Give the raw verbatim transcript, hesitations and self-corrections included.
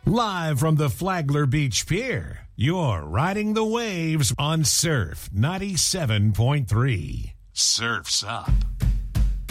Live from the Flagler Beach Pier, you're riding the waves on Surf ninety-seven point three. Surf's Up.